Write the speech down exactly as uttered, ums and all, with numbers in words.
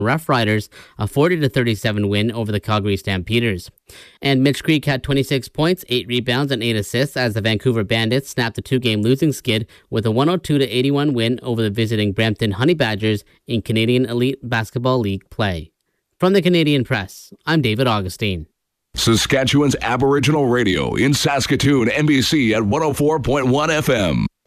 Rough Riders a forty to thirty-seven win over the Calgary Stampeders. And Mitch Creek had twenty-six points, eight rebounds, and eight assists as the Vancouver Bandits snapped a two-game losing skid with a one oh two to eighty-one win over the visiting Brampton Honey Badgers in Canadian Elite Basketball League play. From the Canadian Press, I'm David Augustine. Saskatchewan's Aboriginal Radio in Saskatoon, N B C at one oh four point one F M.